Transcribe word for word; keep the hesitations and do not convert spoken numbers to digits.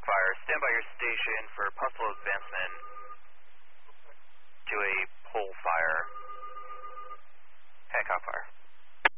Fire, stand by your station for possible advancement